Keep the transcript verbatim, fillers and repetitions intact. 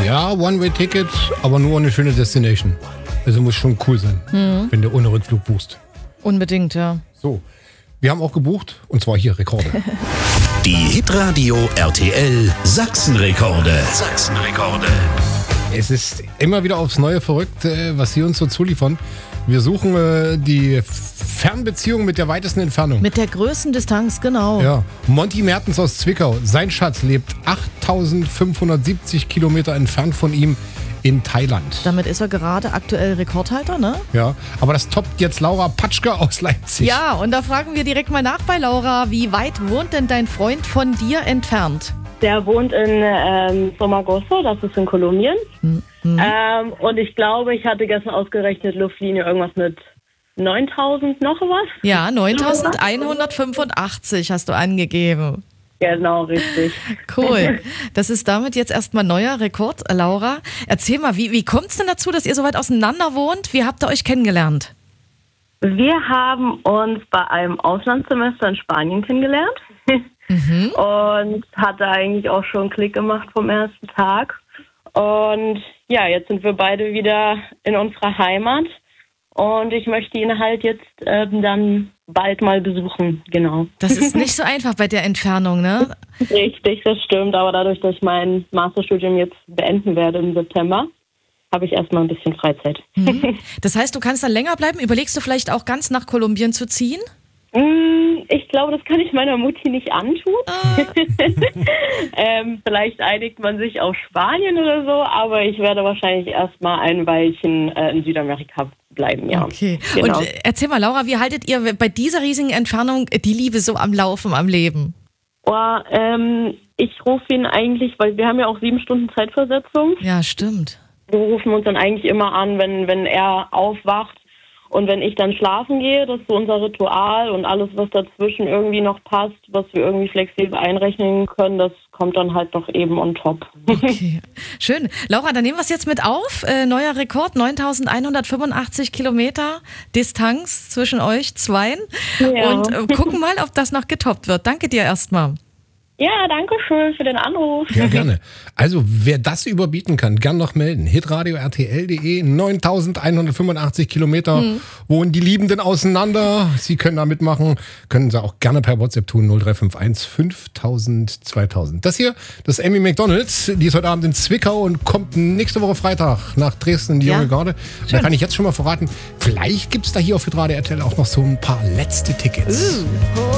Ja, One-Way-Ticket, aber nur eine schöne Destination. Also muss schon cool sein, mhm. wenn du ohne Rückflug buchst. Unbedingt, ja. So, wir haben auch gebucht und zwar hier Rekorde. Die Hitradio R T L Sachsenrekorde. Sachsenrekorde. Es ist immer wieder aufs Neue verrückt, was sie uns so zuliefern. Wir suchen äh, die Fernbeziehung mit der weitesten Entfernung. Mit der größten Distanz, genau. Ja, Monty Mertens aus Zwickau. Sein Schatz lebt achttausendfünfhundertsiebzig Kilometer entfernt von ihm in Thailand. Damit ist er gerade aktuell Rekordhalter, ne? Ja, aber das toppt jetzt Laura Patschke aus Leipzig. Ja, und da fragen wir direkt mal nach bei Laura. Wie weit wohnt denn dein Freund von dir entfernt? Der wohnt in ähm, Somagoso, das ist in Kolumbien. Mhm. Ähm, und ich glaube, ich hatte gestern ausgerechnet Luftlinie irgendwas mit neuntausend noch was. Ja, neuntausendeinhundertfünfundachtzig hast du angegeben. Genau, richtig. Cool. Das ist damit jetzt erstmal neuer Rekord, Laura. Erzähl mal, wie, wie kommt es denn dazu, dass ihr so weit auseinander wohnt? Wie habt ihr euch kennengelernt? Wir haben uns bei einem Auslandssemester in Spanien kennengelernt. Mhm. Und hatte eigentlich auch schon einen Klick gemacht vom ersten Tag. Und ja, jetzt sind wir beide wieder in unserer Heimat. Und ich möchte ihn halt jetzt äh, dann bald mal besuchen, genau. Das ist nicht so einfach bei der Entfernung, ne? Richtig, das stimmt. Aber dadurch, dass ich mein Masterstudium jetzt beenden werde im September, habe ich erstmal ein bisschen Freizeit. Mhm. Das heißt, du kannst dann länger bleiben? Überlegst du vielleicht auch ganz nach Kolumbien zu ziehen? Ich glaube, das kann ich meiner Mutti nicht antun. Ah. ähm, vielleicht einigt man sich auf Spanien oder so, aber ich werde wahrscheinlich erstmal ein Weilchen äh, in Südamerika bleiben, ja. Okay. Genau. Und erzähl mal, Laura, wie haltet ihr bei dieser riesigen Entfernung die Liebe so am Laufen, am Leben? Oh, ähm, ich rufe ihn eigentlich, weil wir haben ja auch sieben Stunden Zeitversetzung. Ja, stimmt. Wir rufen uns dann eigentlich immer an, wenn, wenn er aufwacht. Und wenn ich dann schlafen gehe, das ist so unser Ritual und alles, was dazwischen irgendwie noch passt, was wir irgendwie flexibel einrechnen können, das kommt dann halt noch eben on top. Okay, schön. Laura, dann nehmen wir es jetzt mit auf. Äh, neuer Rekord, neuntausendeinhundertfünfundachtzig Kilometer Distanz zwischen euch zweien. Ja. Und äh, gucken mal, ob das noch getoppt wird. Danke dir erstmal. Ja, danke schön für den Anruf. Ja, gerne. Also, wer das überbieten kann, gern noch melden. hitradio r t l punkt d e, neuntausendeinhundertfünfundachtzig Kilometer hm. wohnen die Liebenden auseinander. Sie können da mitmachen, können Sie auch gerne per WhatsApp tun, null drei fünf eins fünftausend zweitausend. Das hier, das ist Amy McDonald, die ist heute Abend in Zwickau und kommt nächste Woche Freitag nach Dresden in die ja. junge Garde. Da kann ich jetzt schon mal verraten, vielleicht gibt es da hier auf Hitradio R T L auch noch so ein paar letzte Tickets. Uh.